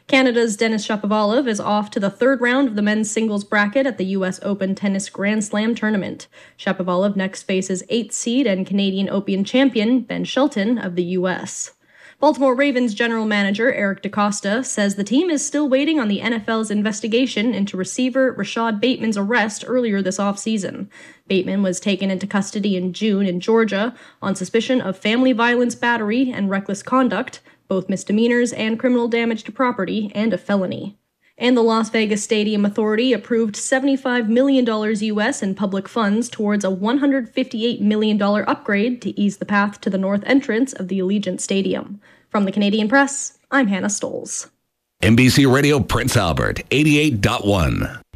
Canada's Denis Shapovalov is off to the third round of the men's singles bracket at the U.S. Open Tennis Grand Slam tournament. Shapovalov next faces 8th seed and Canadian Open champion Ben Shelton of the U.S. Baltimore Ravens general manager Eric DeCosta says the team is still waiting on the NFL's investigation into receiver Rashad Bateman's arrest earlier this offseason. Bateman was taken into custody in June in Georgia on suspicion of family violence, battery, and reckless conduct, both misdemeanors and criminal damage to property, and a felony. And the Las Vegas Stadium Authority approved $75 million U.S. in public funds towards a $158 million upgrade to ease the path to the north entrance of the Allegiant Stadium. From the Canadian Press, I'm Hannah Stoles. NBC Radio Prince Albert, 88.1.